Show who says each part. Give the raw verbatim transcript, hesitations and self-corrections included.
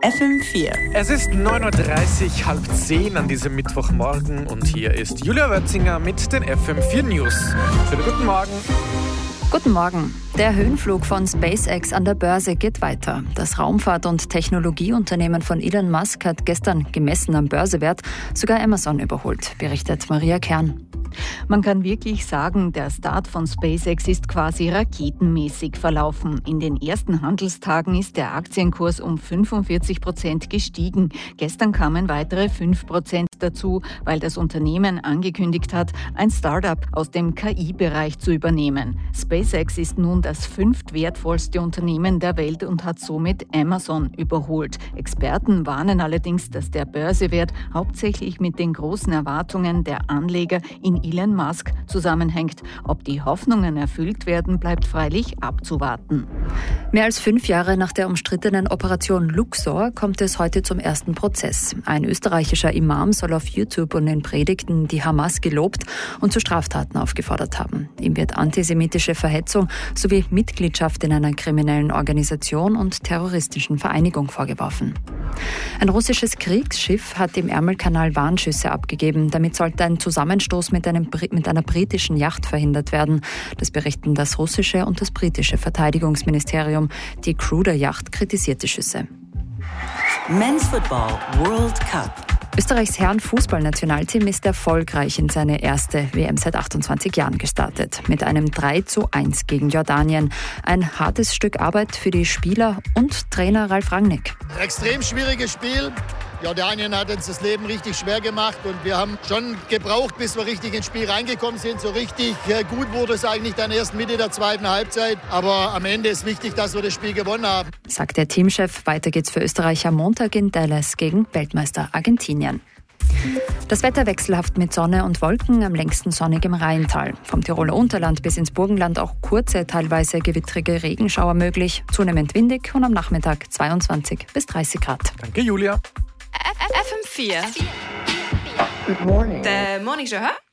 Speaker 1: F M vier.
Speaker 2: Es ist neun Uhr dreißig, halb zehn an diesem Mittwochmorgen und hier ist Julia Wötzinger mit den F M vier News. Schönen guten Morgen.
Speaker 3: Guten Morgen. Der Höhenflug von SpaceX an der Börse geht weiter. Das Raumfahrt- und Technologieunternehmen von Elon Musk hat gestern gemessen am Börsewert sogar Amazon überholt, berichtet Maria Kern.
Speaker 4: Man kann wirklich sagen, der Start von SpaceX ist quasi raketenmäßig verlaufen. In den ersten Handelstagen ist der Aktienkurs um fünfundvierzig Prozent gestiegen. Gestern kamen weitere fünf Prozent dazu, weil das Unternehmen angekündigt hat, ein Start-up aus dem K I-Bereich zu übernehmen. SpaceX ist nun das fünftwertvollste Unternehmen der Welt und hat somit Amazon überholt. Experten warnen allerdings, dass der Börsewert hauptsächlich mit den großen Erwartungen der Anleger in Elon Musk zusammenhängt. Ob die Hoffnungen erfüllt werden, bleibt freilich abzuwarten.
Speaker 3: Mehr als fünf Jahre nach der umstrittenen Operation Luxor kommt es heute zum ersten Prozess. Ein österreichischer Imam soll auf YouTube und in Predigten die Hamas gelobt und zu Straftaten aufgefordert haben. Ihm wird antisemitische Verhetzung sowie Mitgliedschaft in einer kriminellen Organisation und terroristischen Vereinigung vorgeworfen. Ein russisches Kriegsschiff hat im Ärmelkanal Warnschüsse abgegeben. Damit sollte ein Zusammenstoß mit, einem, mit einer britischen Yacht verhindert werden. Das berichten das russische und das britische Verteidigungsministerium. Die Crew der Yacht kritisiert die Schüsse.
Speaker 1: Men's Football World Cup.
Speaker 3: Österreichs Herren-Fußballnationalteam ist erfolgreich in seine erste W M seit achtundzwanzig Jahren gestartet. Mit einem drei zu eins gegen Jordanien. Ein hartes Stück Arbeit für die Spieler und Trainer Ralf Rangnick.
Speaker 5: Extrem schwieriges Spiel. Jordanien hat uns das Leben richtig schwer gemacht und wir haben schon gebraucht, bis wir richtig ins Spiel reingekommen sind. So richtig gut wurde es eigentlich dann erst Mitte der zweiten Halbzeit. Aber am Ende ist wichtig, dass wir das Spiel gewonnen haben.
Speaker 3: Sagt der Teamchef. Weiter geht's für Österreich am Montag in Dallas gegen Weltmeister Argentinien. Das Wetter wechselhaft mit Sonne und Wolken, am längsten sonnig im Rheintal. Vom Tiroler Unterland bis ins Burgenland auch kurze, teilweise gewittrige Regenschauer möglich. Zunehmend windig und am Nachmittag zweiundzwanzig bis dreißig Grad.
Speaker 2: Danke, Julia.
Speaker 6: F M vier.
Speaker 7: Good morning.
Speaker 6: The Morning Show, huh?